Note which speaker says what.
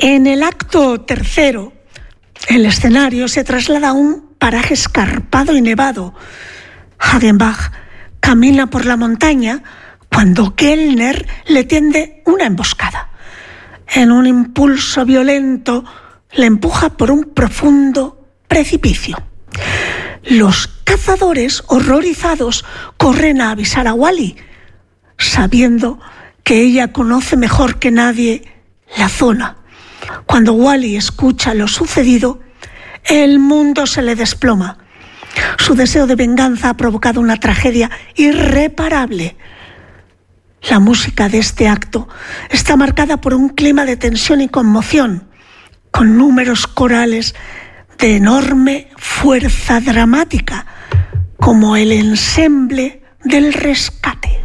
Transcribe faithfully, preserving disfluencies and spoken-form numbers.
Speaker 1: En el acto tercero, el escenario se traslada a un paraje escarpado y nevado. Hagenbach camina por la montaña cuando Kellner le tiende una emboscada. En un impulso violento, le empuja por un profundo precipicio. Los cazadores, horrorizados, corren a avisar a Wally, sabiendo que ella conoce mejor que nadie la zona. Cuando Wally escucha lo sucedido, el mundo se le desploma. Su deseo de venganza ha provocado una tragedia irreparable. La música de este acto está marcada por un clima de tensión y conmoción, con números corales de enorme fuerza dramática, como el ensemble del rescate.